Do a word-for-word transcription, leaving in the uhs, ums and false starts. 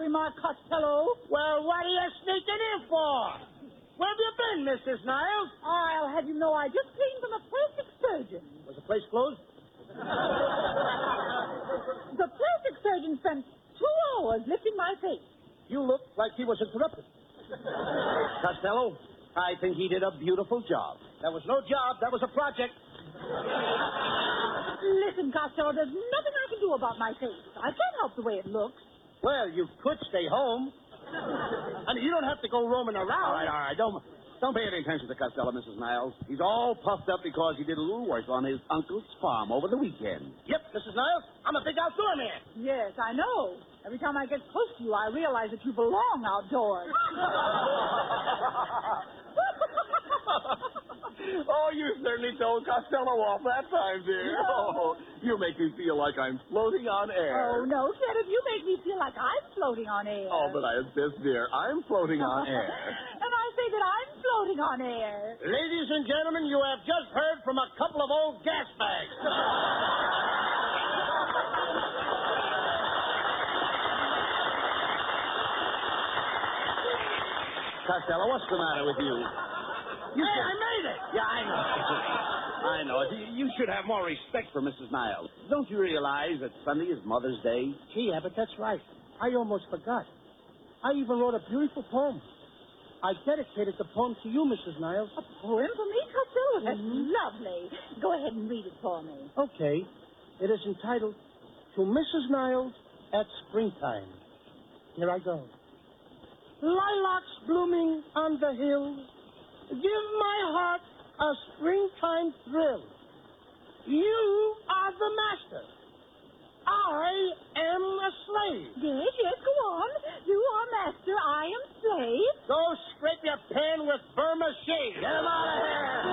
Mark Costello. Well, what are you sneaking in for? Where have you been, Missus Niles? I'll have you know I just came from a plastic surgeon. Was the place closed? The plastic surgeon spent two hours lifting my face. You look like he was interrupted. Costello, I think he did a beautiful job. That was no job. That was a project. Listen, Costello, there's nothing I can do about my face. I can't help the way it looks. Well, you could stay home. I mean, you don't have to go roaming around. All right, all right. Don't, don't pay any attention to Costello, Missus Niles. He's all puffed up because he did a little work on his uncle's farm over the weekend. Yep, Missus Niles, I'm a big outdoor man. Yes, I know. Every time I get close to you, I realize that you belong outdoors. Oh, you certainly told Costello off that time, dear. No. Oh, you make me feel like I'm floating on air. Oh, no, Kenneth, you make me feel like I'm floating on air. Oh, but I insist, dear. I'm floating on air. And I say that I'm floating on air. Ladies and gentlemen, you have just heard from a couple of old gas bags. Costello, what's the matter with you? You hey, I made it. Yeah, I know. I know. You should have more respect for Missus Niles. Don't you realize that Sunday is Mother's Day? Gee, Abbott, that's right. I almost forgot. I even wrote a beautiful poem. I dedicated the poem to you, Missus Niles. A poem for me, Costello? That's Mm-hmm. lovely. Go ahead and read it for me. Okay. It is entitled, To Missus Niles at Springtime. Here I go. Lilacs blooming on the hills give my heart a springtime thrill. You are the master. I am a slave. Yes, yes, go